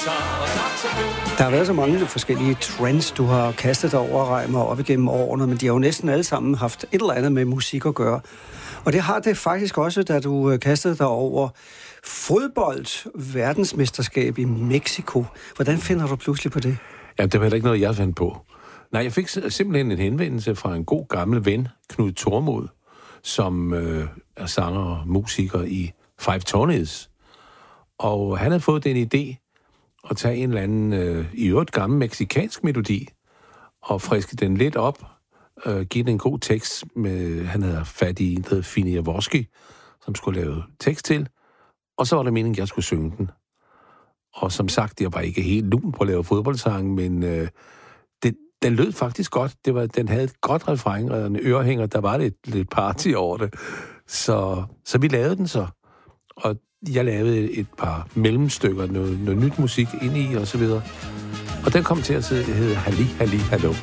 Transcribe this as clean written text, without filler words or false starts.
guitar og saxofon. Der har været så mange forskellige trends, du har kastet dig over, Reimer, op igennem årene, men de har jo næsten alle sammen haft et eller andet med musik at gøre. Og det har det faktisk også, da du kastede dig over fodbold-verdensmesterskab i Mexico. Hvordan finder du pludselig på det? Ja, det var heller ikke noget, jeg fandt på. Nej, jeg fik simpelthen en henvendelse fra en god gammel ven, Knud Tormod, som er sanger og musiker i Five Tonies. Og han havde fået den idé at tage en eller anden, i øvrigt gammel meksikansk melodi, og friske den lidt op, give den en god tekst. Han havde fat i en, der hed Fini Jaworski, som skulle lave tekst til. Og så var det meningen, at jeg skulle synge den. Og som sagt, jeg var ikke helt lun på at lave fodboldsang, men den lød faktisk godt. Den havde et godt refræn og en ørehænger. Der var lidt party over det. Så vi lavede den så. Og jeg lavede et par mellemstykker, noget nyt musik ind i og så videre. Og den kom til at hedde Halli, Halli, Hallo.